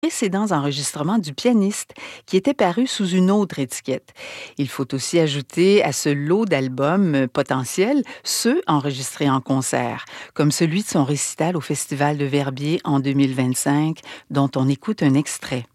Précédents enregistrements du pianiste qui était paru sous une autre étiquette. Il faut aussi ajouter à ce lot d'albums potentiels ceux enregistrés en concert, comme celui de son récital au Festival de Verbier en 2025, dont on écoute un extrait.